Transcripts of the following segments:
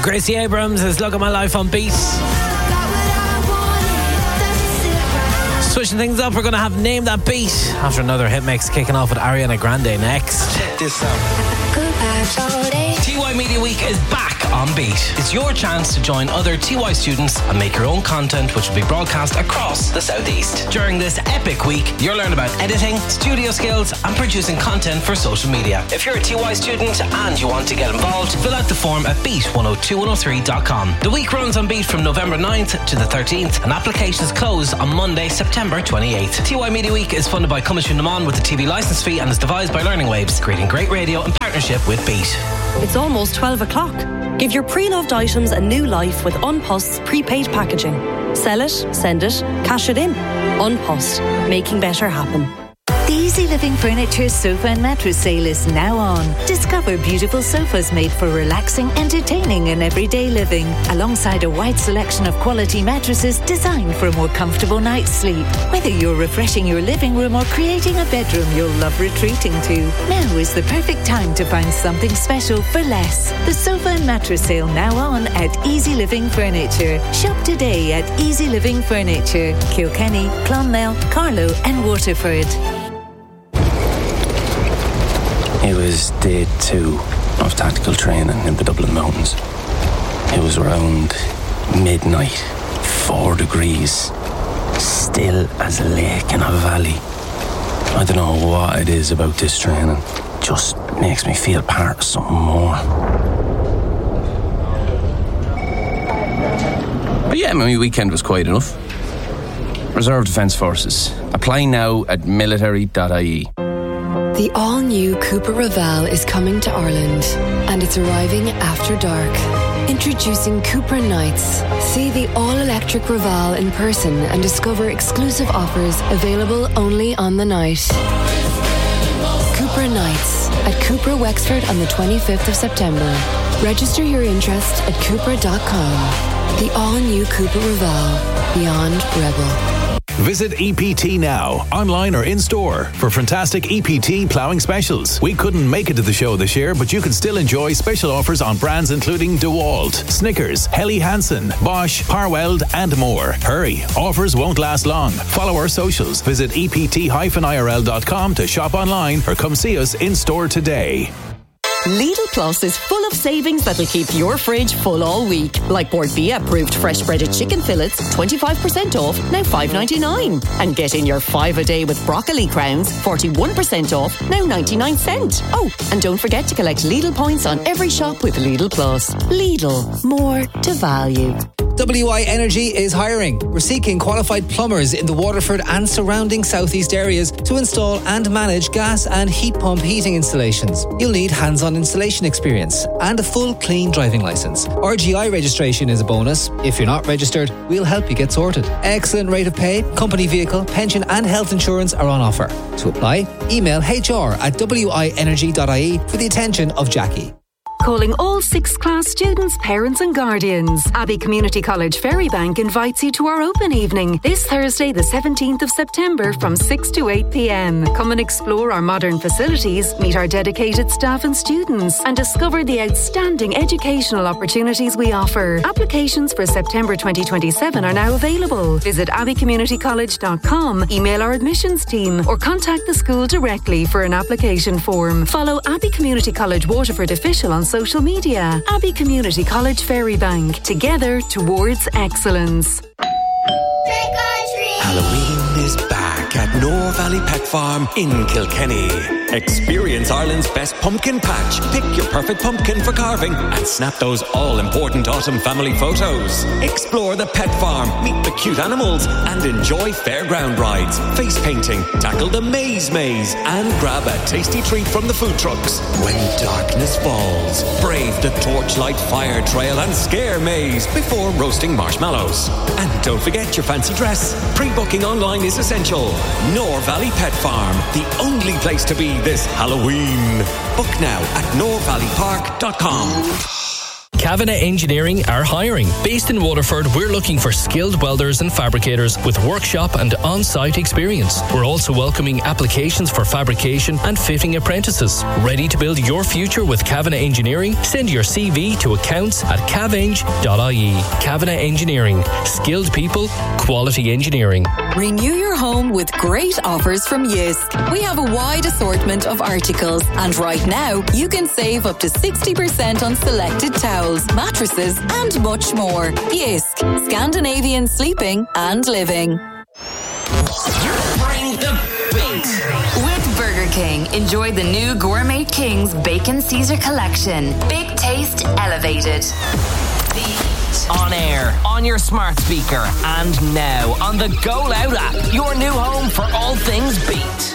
Gracie Abrams is Look at My Life on Beat. Switching things up, we're going to have Name That Beat after another hit mix, kicking off with Ariana Grande next. Check this out. TY Media Week is back on Beat. It's your chance to join other TY students and make your own content, which will be broadcast across the Southeast. During this epic week, you'll learn about editing, studio skills and producing content for social media. If you're a TY student and you want to get involved, fill out the form at beat102103.com. The week runs on Beat from November 9th to the 13th and applications close on Monday, September 28th. TY Media Week is funded by Cummins Naman with a TV licence fee and is devised by Learning Waves, creating great radio in partnership with Beat. It's almost 12 o'clock. Give your pre-loved items a new life with Unpost's prepaid packaging. Sell it, send it, cash it in. Unpost, making better happen. The Easy Living Furniture Sofa and Mattress Sale is now on. Discover beautiful sofas made for relaxing, entertaining and everyday living, alongside a wide selection of quality mattresses designed for a more comfortable night's sleep. Whether you're refreshing your living room or creating a bedroom you'll love retreating to, now is the perfect time to find something special for less. The Sofa and Mattress Sale now on at Easy Living Furniture. Shop today at Easy Living Furniture, Kilkenny, Clonmel, Carlow and Waterford. It was day 2 of tactical training in the Dublin Mountains. It was around midnight, 4 degrees, still as a lake in a valley. I don't know what it is about this training, just makes me feel part of something more. But yeah, my weekend was quiet enough. Reserve Defence Forces. Apply now at military.ie. The all-new Cupra Raval is coming to Ireland, and it's arriving after dark. Introducing Cupra Nights. See the all-electric Raval in person and discover exclusive offers available only on the night. Cupra Nights at Cupra Wexford on the 25th of September. Register your interest at Cupra.com. The all-new Cupra Raval. Beyond Rebel. Visit EPT now, online or in-store, for fantastic EPT ploughing specials. We couldn't make it to the show this year, but you can still enjoy special offers on brands including DeWalt, Snickers, Helly Hansen, Bosch, Parweld and more. Hurry, offers won't last long. Follow our socials. Visit ept-irl.com to shop online or come see us in-store today. Lidl Plus is full of savings that'll keep your fridge full all week. Like Bordbia approved fresh breaded chicken fillets, 25% off, now $5.99. And get in your 5 a day with broccoli crowns, 41% off, now 99 cents. Oh, and don't forget to collect Lidl points on every shop with Lidl Plus. Lidl, more to value. WI Energy is hiring. We're seeking qualified plumbers in the Waterford and surrounding southeast areas to install and manage gas and heat pump heating installations. You'll need hands-on installation experience and a full clean driving licence. RGI registration is a bonus. If you're not registered, we'll help you get sorted. Excellent rate of pay, company vehicle, pension and health insurance are on offer. To apply, email hr@wienergy.ie for the attention of Jackie. Calling all 6th class students, parents and guardians. Abbey Community College Ferrybank invites you to our open evening this Thursday the 17th of September from 6 to 8 p.m. Come and explore our modern facilities, meet our dedicated staff and students and discover the outstanding educational opportunities we offer. Applications for September 2027 are now available. Visit abbeycommunitycollege.com, email our admissions team or contact the school directly for an application form. Follow Abbey Community College Waterford Official on social media. Abbey Community College Ferrybank. Together towards excellence. Halloween is back at Nore Valley Pet Farm in Kilkenny. Experience Ireland's best pumpkin patch. Pick your perfect pumpkin for carving and snap those all-important autumn family photos. Explore the pet farm, meet the cute animals and enjoy fairground rides, face painting, tackle the maze and grab a tasty treat from the food trucks. When darkness falls, brave the torchlight fire trail and scare maze before roasting marshmallows. And don't forget your fancy dress. Pre-booking online is essential. Nore Valley Pet Farm, the only place to be this Halloween. Book now at norevalleypark.com. Kavanagh Engineering are hiring. Based in Waterford, we're looking for skilled welders and fabricators with workshop and on-site experience. We're also welcoming applications for fabrication and fitting apprentices. Ready to build your future with Kavanagh Engineering? Send your CV to accounts@caveng.ie. Kavanagh Engineering. Skilled people, quality engineering. Renew your home with great offers from Jysk. We have a wide assortment of articles, and right now you can save up to 60% on selected towels, mattresses and much more. Jysk, Scandinavian sleeping and living. Bring the beat. With Burger King, enjoy the new Gourmet King's Bacon Caesar collection. Big taste elevated. On air, on your smart speaker, and now on the Go Loud app, your new home for all things beat.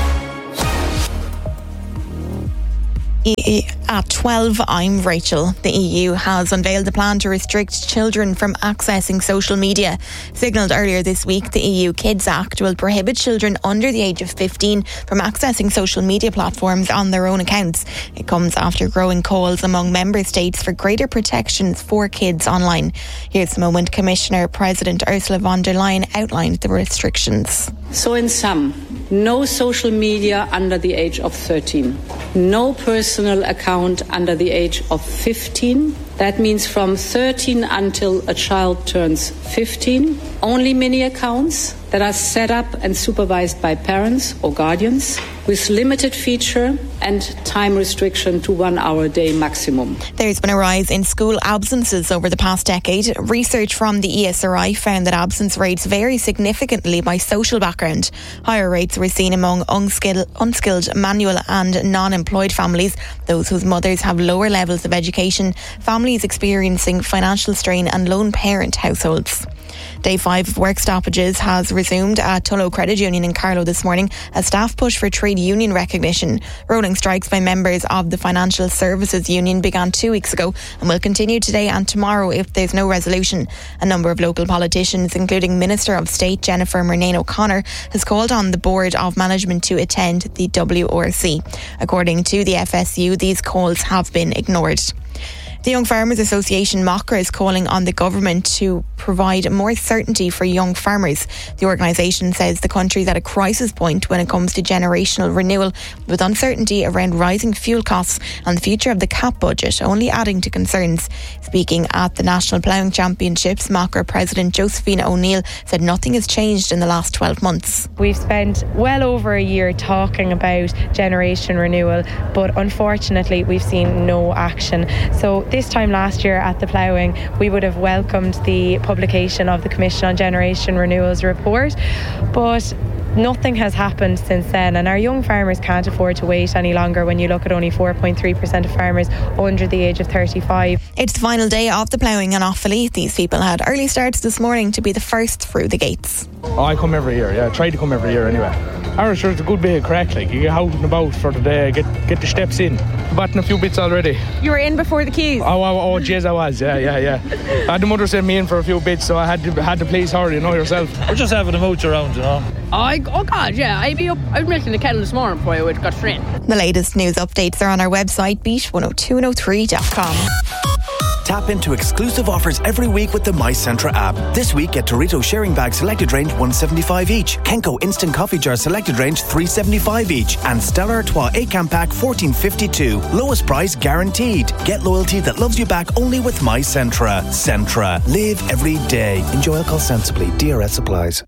At 12, I'm Rachel. The EU has unveiled a plan to restrict children from accessing social media. Signalled earlier this week, the EU Kids Act will prohibit children under the age of 15 from accessing social media platforms on their own accounts. It comes after growing calls among member states for greater protections for kids online. Here's the moment Commissioner President Ursula von der Leyen outlined the restrictions. So in sum, no social media under the age of 13, no personal account under the age of 15. That means from 13 until a child turns 15. Only mini accounts that are set up and supervised by parents or guardians with limited feature and time restriction to 1 hour a day maximum. There's been a rise in school absences over the past decade. Research from the ESRI found that absence rates vary significantly by social background. Higher rates were seen among unskilled manual and non-employed families, those whose mothers have lower levels of education, families experiencing financial strain and lone parent households. Day 5 of work stoppages has resumed at Tullow Credit Union in Carlow this morning as staff push for trade union recognition. Rolling strikes by members of the Financial Services Union began 2 weeks ago and will continue today and tomorrow if there's no resolution. A number of local politicians, including Minister of State Jennifer Murnane O'Connor, has called on the Board of Management to attend the WRC. According to the FSU, these calls have been ignored. The Young Farmers Association MOCRA is calling on the government to provide more certainty for young farmers. The organisation says the country is at a crisis point when it comes to generational renewal, with uncertainty around rising fuel costs and the future of the CAP budget only adding to concerns. Speaking at the National Ploughing Championships, MOCRA President Josephine O'Neill said nothing has changed in the last 12 months. We've spent well over a year talking about generation renewal, but unfortunately we've seen no action. So this time last year at the ploughing, we would have welcomed the publication of the Commission on Generation Renewal's report, but nothing has happened since then, and our young farmers can't afford to wait any longer when you look at only 4.3% of farmers under the age of 35. It's the final day of the ploughing in Offaly. These people had early starts this morning to be the first through the gates. Oh, I come every year, I try to come every year anyway. Irish, it's a good bit of crack, like you get out and about for the day, get the steps in. I've gotten a few bits already. You were in before the queues? Oh, jeez, I was, yeah. I had the mother send me in for a few bits, so I had to please her, you know yourself. We're just having a mooch around, you know. Oh God, yeah, I was making the kettle this morning before I got straight. The latest news updates are on our website, beat102103.com. Tap into exclusive offers every week with the My Centra app. This week, get Dorito sharing bag selected range $1.75 each, Kenko instant coffee jar selected range $3.75 each, and Stella Artois 8-can pack $14.52. Lowest price guaranteed. Get loyalty that loves you back only with My Centra. Centra. Live every day. Enjoy alcohol sensibly. DRS applies.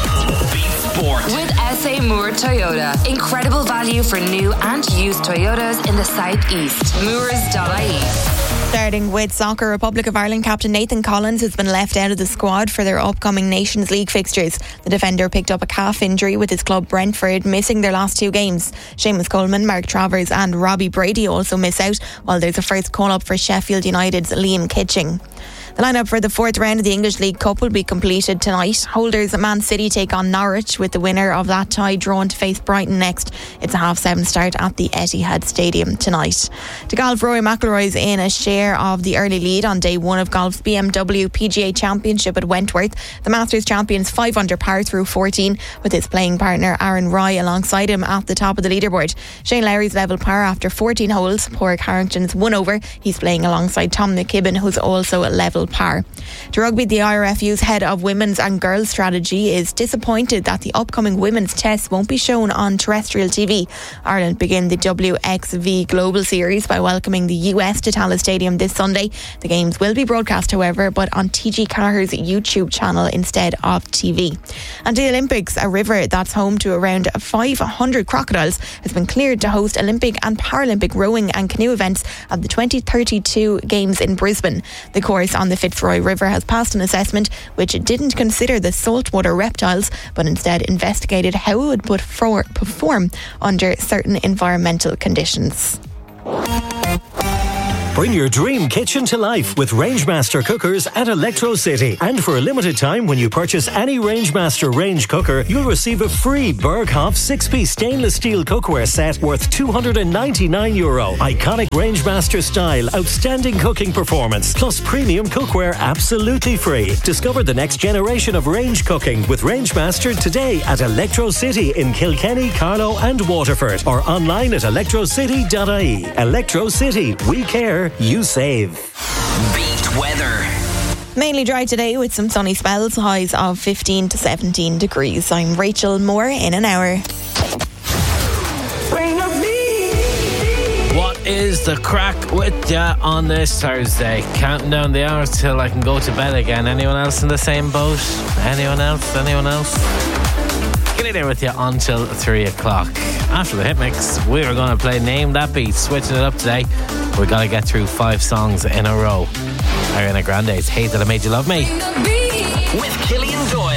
Sport. With SA Moore Toyota. Incredible value for new and used Toyotas in the southeast. Moores.ie. Starting with soccer, Republic of Ireland captain Nathan Collins has been left out of the squad for their upcoming Nations League fixtures. The defender picked up a calf injury with his club Brentford, missing their last 2 games. Seamus Coleman, Mark Travers and Robbie Brady also miss out, while there's a first call-up for Sheffield United's Liam Kitching. The lineup for the fourth round of the English League Cup will be completed tonight. Holders Man City take on Norwich, with the winner of that tie drawn to face Brighton next. It's a 7:30 start at the Etihad Stadium tonight. To golf, Rory McIlroy's in a share of the early lead on day one of golf's BMW PGA Championship at Wentworth. The Masters champion's 5 under par through 14, with his playing partner Aaron Rai alongside him at the top of the leaderboard. Shane Lowry's level par after 14 holes. Padraig Harrington's 1 over. He's playing alongside Tom McKibben, who's also a level par. To rugby, the IRFU's head of women's and girls strategy is disappointed that the upcoming women's test won't be shown on terrestrial TV. Ireland begin the WXV Global Series by welcoming the US to Tallaght Stadium this Sunday. The games will be broadcast, however, but on TG Carr's YouTube channel instead of TV. And the Olympics, a river that's home to around 500 crocodiles, has been cleared to host Olympic and Paralympic rowing and canoe events at the 2032 Games in Brisbane. The course on the Fitzroy River has passed an assessment which didn't consider the saltwater reptiles, but instead investigated how it would perform under certain environmental conditions. Bring your dream kitchen to life with Rangemaster cookers at Electro City. And for a limited time, when you purchase any Rangemaster range cooker, you'll receive a free Berghoff 6-piece stainless steel cookware set worth €299. Iconic Rangemaster style, outstanding cooking performance, plus premium cookware absolutely free. Discover the next generation of range cooking with Rangemaster today at Electro City in Kilkenny, Carlow and Waterford, or online at electrocity.ie. Electro City, we care, you save. Beat weather. Mainly dry today with some sunny spells, highs of 15 to 17 degrees. I'm Rachel, more in an hour. What is the crack with ya on this Thursday? Counting down the hours till I can go to bed again. Anyone else in the same boat? Anyone else? Getting there with you until 3 o'clock. After the hit mix, we are going to play Name That Beat. Switching it up today. We've got to get through 5 songs in a row. Ariana Grande's Hate That I Made You Love Me. With Killian Doyle.